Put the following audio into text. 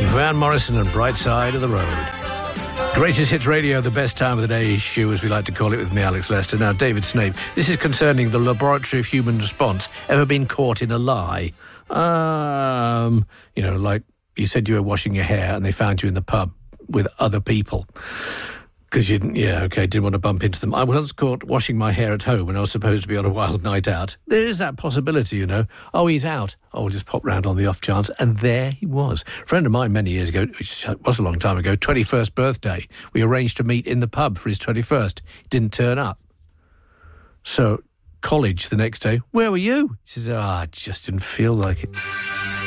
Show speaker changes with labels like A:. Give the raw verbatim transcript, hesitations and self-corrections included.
A: Van Morrison and Bright Side of the Road. Greatest Hits Radio, the best time of the day shoe, as we like to call it, with me, Alex Lester. Now, David Snape, this is concerning the laboratory of human response. Ever been caught in a lie? Um, you know, like you said you were washing your hair and they found you in the pub with other people. Because you didn't, yeah, okay, didn't want to bump into them. I was caught washing my hair at home when I was supposed to be on a wild night out. There is that possibility, you know. Oh, he's out. Oh, we'll just pop round on the off chance. And there he was. A friend of mine many years ago, which was a long time ago, twenty-first birthday, we arranged to meet in the pub for his twenty-first. He didn't turn up. So, college the next day, where were you? He says, ah, oh, I just didn't feel like it.